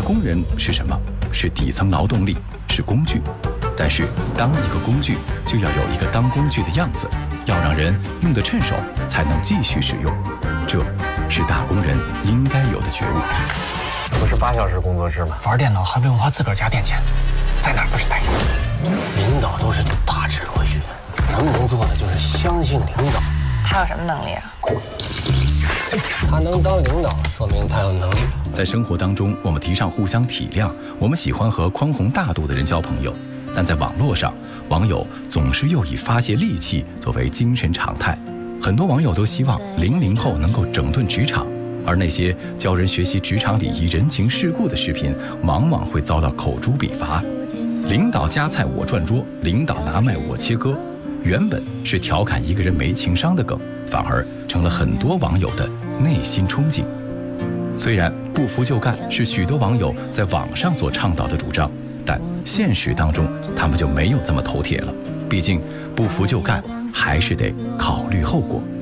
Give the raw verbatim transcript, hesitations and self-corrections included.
工人是什么？是底层劳动力，是工具。但是，当一个工具，就要有一个当工具的样子，要让人用得趁手，才能继续使用。这是打工人应该有的觉悟。 不是八小时工作制吗？ 玩电脑还不用花自个儿家电钱，在哪儿都是待遇。 领导都是大智若愚，咱们能做的就是相信领导。 他有什么能力啊？ 他能当领导，说明他有能力。 在生活当中，我们提倡互相体谅，我们喜欢和宽宏大度的人交朋友，但在网络上，网友总是又以发泄戾气作为精神常态。很多网友都希望零零后能够整顿职场，而那些教人学习职场礼仪、人情世故的视频，往往会遭到口诛笔伐。领导夹菜我转桌，领导拿麦我切割，原本是调侃一个人没情商的梗，反而成了很多网友的内心憧憬。虽然不服就干是许多网友在网上所倡导的主张，但现实当中他们就没有这么头铁了。毕竟不服就干，还是得考虑后果。